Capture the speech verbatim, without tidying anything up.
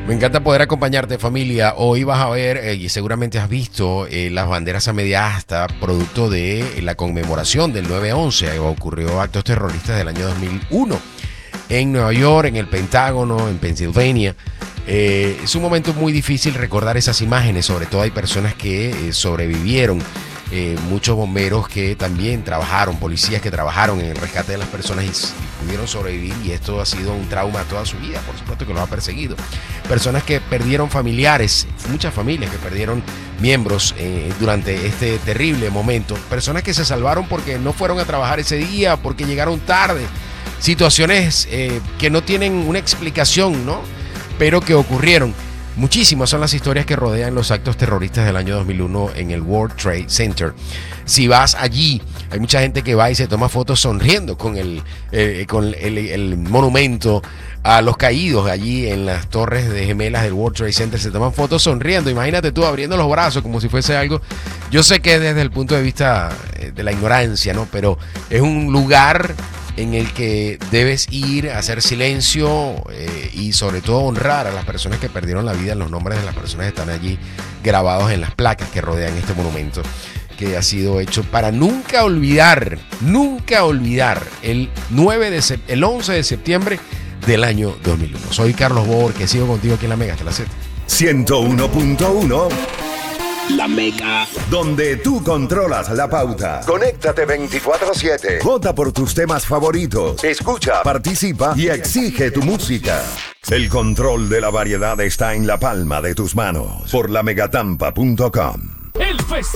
Me encanta poder acompañarte, familia. Hoy vas a ver, eh, y seguramente has visto, eh, las banderas a media asta, producto de la conmemoración del nueve once. Ocurrió actos terroristas del año dos mil uno en Nueva York, en el Pentágono, en Pensilvania. Eh, es un momento muy difícil recordar esas imágenes, sobre todo hay personas que eh, sobrevivieron. Eh, muchos bomberos que también trabajaron, policías que trabajaron en el rescate de las personas y, y pudieron sobrevivir, y esto ha sido un trauma toda su vida, por supuesto que los ha perseguido. Personas que perdieron familiares, muchas familias que perdieron miembros eh, durante este terrible momento, personas que se salvaron porque no fueron a trabajar ese día, porque llegaron tarde, situaciones eh, que no tienen una explicación, ¿no? Pero que ocurrieron. Muchísimas son las historias que rodean los actos terroristas del año dos mil uno en el World Trade Center. Si vas allí, hay mucha gente que va y se toma fotos sonriendo con el, eh, con el, el monumento a los caídos allí en las torres de gemelas del World Trade Center. Se toman fotos sonriendo. Imagínate tú abriendo los brazos como si fuese algo. Yo sé que desde el punto de vista de la ignorancia, ¿no? Pero es un lugar en el que debes ir a hacer silencio eh, y sobre todo honrar a las personas que perdieron la vida. Los nombres de las personas están allí grabados en las placas que rodean este monumento, que ha sido hecho para nunca olvidar, nunca olvidar el, nueve de sep- el once de septiembre del año dos mil uno. Soy Carlos Bor, que sigo contigo aquí en la Mega hasta las siete. ciento uno punto uno La Mega, donde tú controlas la pauta. Conéctate veinticuatro siete. Vota por tus temas favoritos. Escucha, participa y exige tu música. El control de la variedad está en la palma de tus manos. Por la megatampa punto com. El festival